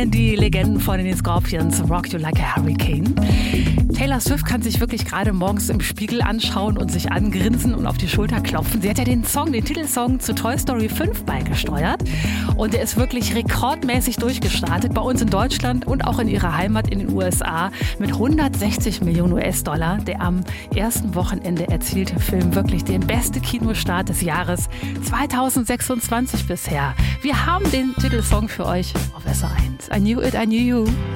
Again, die Legenden von den Scorpions, Rock You Like a Hurricane. Taylor Swift kann sich wirklich gerade morgens im Spiegel anschauen und sich angrinsen und auf die Schulter klopfen. Sie hat ja den Titelsong zu Toy Story 5 beigesteuert und der ist wirklich rekordmäßig durchgestartet bei uns in Deutschland und auch in ihrer Heimat in den USA mit 160 Millionen US-Dollar. Der am ersten Wochenende erzielte Film wirklich den besten Kinostart des Jahres 2026 bisher. Wir haben den Titelsong für euch auf SR1. I Knew It, I Knew You.